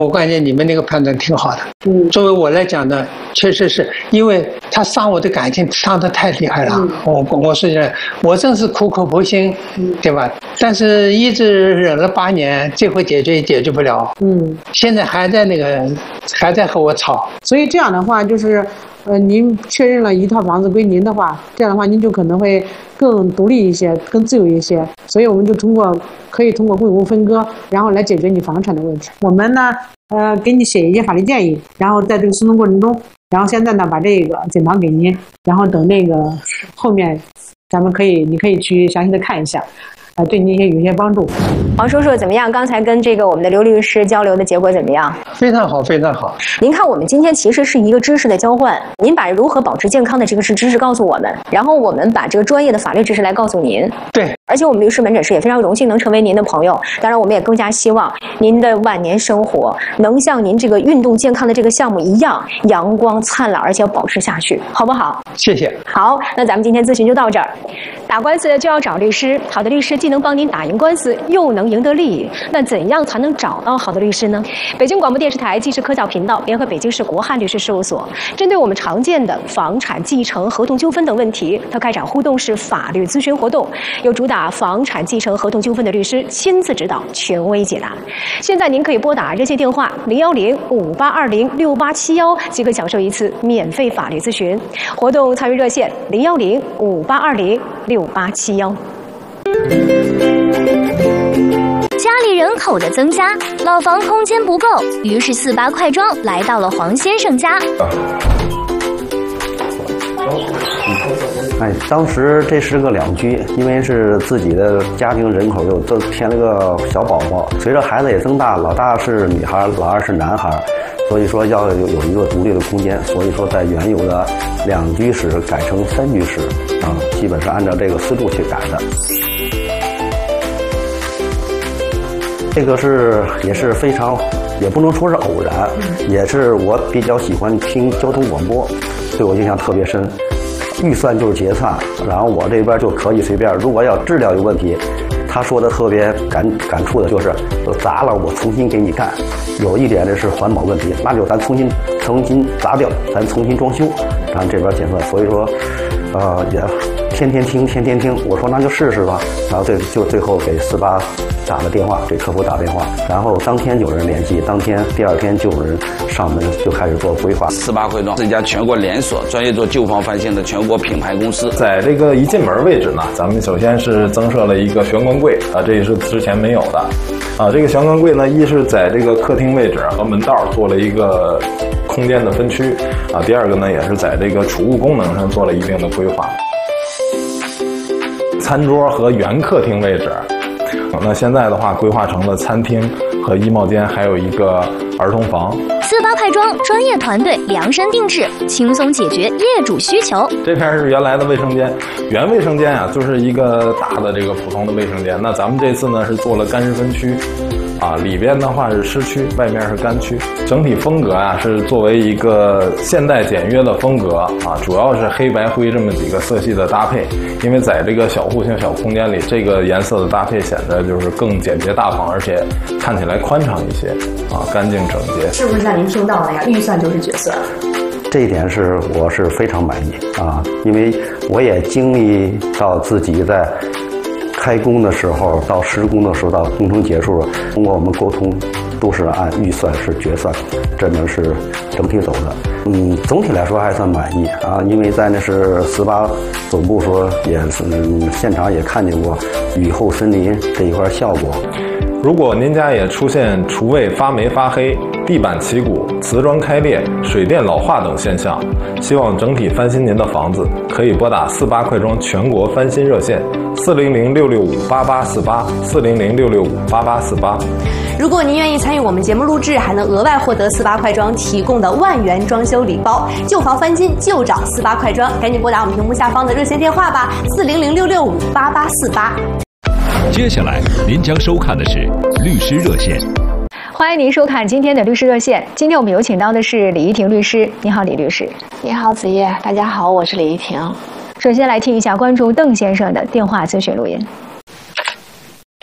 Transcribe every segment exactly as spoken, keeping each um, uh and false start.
我感觉你们那个判断挺好的。嗯，作为我来讲呢，确实是因为他伤我的感情伤得太厉害了。嗯、我我是觉得我真是苦口婆心，嗯、对吧？但是一直忍了八年，这回解决也解决不了。嗯，现在还在那个还在和我吵。 所以这样的话，就是呃，您确认了一套房子归您的话，这样的话您就可能会更独立一些，更自由一些。所以我们就通过可以通过共有物分割，然后来解决你房产的问题。我们呢，呃，给你写一些法律建议，然后在这个诉讼过程中，然后现在呢把这个简档给您，然后等那个后面咱们可以你可以去详细的看一下。呃，对你也有一些帮助。 王叔叔怎么样？刚才跟这个我们的刘律师交流的结果怎么样？ 非常好，非常好。 您看，我们今天其实是一个知识的交换。您把如何保持健康的这个是知识告诉我们，然后我们把这个专业的法律知识来告诉您。 对。 而且我们律师门诊室也非常荣幸能成为您的朋友。当然，我们也更加希望您的晚年生活能像您这个运动健康的这个项目一样阳光灿烂，而且要保持下去，好不好？ 谢谢。 好，那咱们今天咨询就到这儿。打官司就要找律师，好的律师既能帮您打赢官司，又能赢得利益。那怎样才能找到好的律师呢？北京广播电视台既是科教频道联合北京市国汉律师事务所，针对我们常见的房产继承、合同纠纷等问题，它开展互动式法律咨询活动，由主打房产继承、合同纠纷的律师亲自指导，权威解答。现在您可以拨打热线电话零幺零五八二零六八七幺，即可享受一次免费法律咨询。活动参与热线零幺零五八二零六八七幺。 家里人口的增加，老房空间不够，于是四八快装来到了黄先生家。 哎，当时这是个两居，因为是自己的家庭人口又增添了个小宝宝，随着孩子也增大，老大是女孩，老二是男孩，所以说要有有一个独立的空间，所以说在原有的两居室改成三居室啊，基本上按照这个思路去改的。这个是也是非常，也不能说是偶然，也是我比较喜欢听交通广播，对我印象特别深。预算就是结算，然后我这边就可以随便。如果要质量有问题，他说的特别感感触的就是，砸了我重新给你干。有一点呢是环保问题，那就咱重新重新砸掉，咱重新装修，然后这边结算。所以说，呃，也天天听，天天听。我说那就试试吧，然后最就最后给四八打了电话，给客服打电话，然后当天有人联系，当天第二天就有人上门就开始做规划。 四八快装是一家全国连锁、专业做旧房翻新的全国品牌公司。 在这个一进门位置呢，咱们首先是增设了一个玄关柜啊，这也是之前没有的啊。这个玄关柜呢，一是在这个客厅位置和门道做了一个空间的分区啊，第二个呢，也是在这个储物功能上做了一定的规划。餐桌和原客厅位置。那现在的话，规划成了餐厅和衣帽间，还有一个儿童房。 四八快装专业团队量身定制，轻松解决业主需求。 这片是原来的卫生间，原卫生间啊，就是一个大的这个普通的卫生间。那咱们这次呢是做了干湿分区，啊，里边的话是湿区，外面是干区。整体风格啊是作为一个现代简约的风格啊，主要是黑白灰这么几个色系的搭配。因为在这个小户型小空间里，这个颜色的搭配显得就是更简洁大方，而且看起来宽敞一些啊，干净整洁。 是不是像您听到的呀？预算就是决算。 这一点是我是非常满意啊，因为我也经历到自己在开工的时候，到施工的时候，到工程结束，通过我们沟通，都是按预算是决算，真的是整体走的。嗯，总体来说还算满意啊，因为在那是四八总部说也是、嗯、现场也看见过雨后森林这一块效果。 如果您家也出现厨卫发霉发黑、地板起鼓、瓷砖开裂、水电老化等现象，希望整体翻新您的房子，可以拨打四八快装全国翻新热线四零零六六五八八四八四零零六六五八八四八。 如果您愿意参与我们节目录制，还能额外获得四八快装提供的万元装修礼包。旧房翻新就找四八快装，赶紧拨打我们屏幕下方的热线电话吧，四零零六六五八八四八。 接下来您将收看的是律师热线。 欢迎您收看今天的律师热线。今天我们有请到的是李怡婷律师。你好，李律师。 你好，子叶。大家好，我是李怡婷。 首先来听一下观众邓先生的电话咨询录音。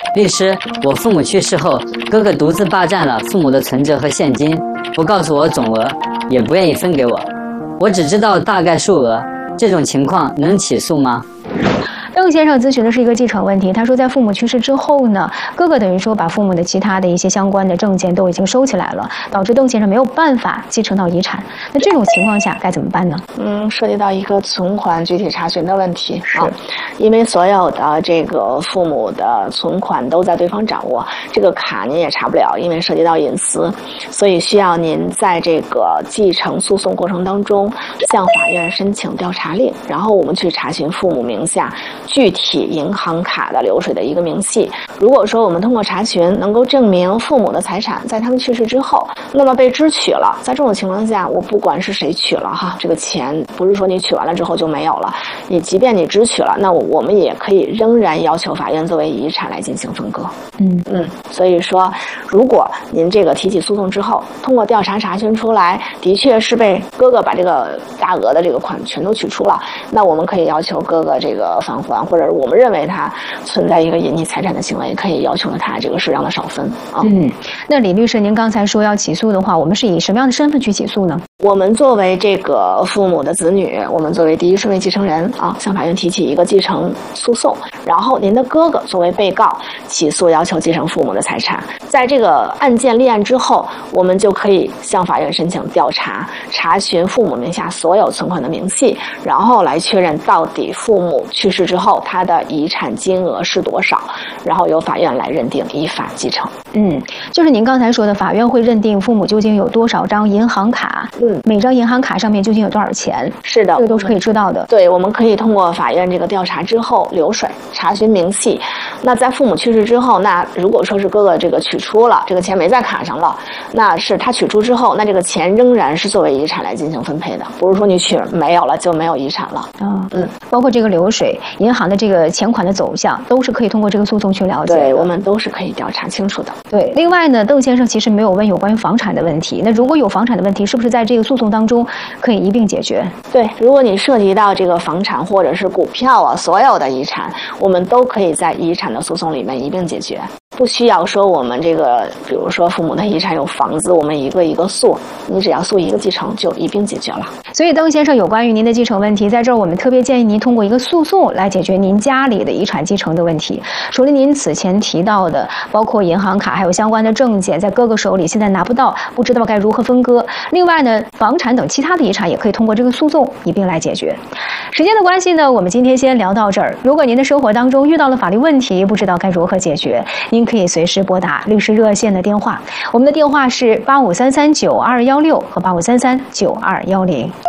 律师，我父母去世后，哥哥独自霸占了父母的存折和现金，不告诉我总额，也不愿意分给我，我只知道大概数额，这种情况能起诉吗？ 邓先生咨询的是一个继承问题，他说在父母去世之后呢，哥哥等于说把父母的其他的一些相关的证件都已经收起来了，导致邓先生没有办法继承到遗产。那这种情况下该怎么办呢？ 嗯，涉及到一个存款具体查询的问题啊，因为所有的这个父母的存款都在对方掌握，这个卡您也查不了，因为涉及到隐私，所以需要您在这个继承诉讼过程当中向法院申请调查令，然后我们去查询父母名下具体银行卡的流水的一个明细。如果说我们通过查询能够证明父母的财产在他们去世之后，那么被支取了，在这种情况下，我不管是谁取了哈，这个钱不是说你取完了之后就没有了，你即便你支取了，那我们也可以仍然要求法院作为遗产来进行分割。 嗯嗯，所以说，如果您这个提起诉讼之后，通过调查查询出来，的确是被哥哥把这个大额的这个款全都取出了，那我们可以要求哥哥这个返还，或者是我们认为他存在一个隐匿财产的行为，可以要求他这个适当的少分啊。 嗯，那李律师，您刚才说要起诉的话，我们是以什么样的身份去起诉呢？ 我们作为这个父母的子女，我们作为第一顺位继承人啊，向法院提起一个继承诉讼，然后您的哥哥作为被告起诉要求继承父母的财产。在这个案件立案之后，我们就可以向法院申请调查，查询父母名下所有存款的明细，然后来确认到底父母去世之后他的遗产金额是多少，然后由法院来认定依法继承。 嗯，就是您刚才说的，法院会认定父母究竟有多少张银行卡， 嗯， 每张银行卡上面究竟有多少钱？ 是的， 这个都是可以知道的。 对，我们可以通过法院这个调查之后流水查询明细。那在父母去世之后，那如果说是哥哥这个取出了，这个钱没在卡上了，那是他取出之后，那这个钱仍然是作为遗产来进行分配的，不是说你取没有了就没有遗产了。 啊，嗯，包括这个流水、银行的这个钱款的走向，都是可以通过这个诉讼去了解的。 对，我们都是可以调查清楚的。 对，另外呢，邓先生其实没有问有关于房产的问题。那如果有房产的问题，是不是在这个诉讼当中可以一并解决？ 对，如果你涉及到这个房产或者是股票啊，所有的遗产，我们都可以在遗产的诉讼里面一并解决，不需要说我们这个，比如说父母的遗产有房子，我们一个一个诉，你只要诉一个继承就一并解决了。 所以邓先生有关于您的继承问题，在这儿我们特别建议您通过一个诉讼来解决您家里的遗产继承的问题。除了您此前提到的，包括银行卡还有相关的证件在哥哥手里现在拿不到，不知道该如何分割。另外呢，房产等其他的遗产也可以通过这个诉讼一并来解决。时间的关系呢，我们今天先聊到这儿。如果您的生活当中遇到了法律问题，不知道该如何解决，您可以随时拨打律师热线的电话，我们的电话是八五三三九二幺六和八五三三九二幺零。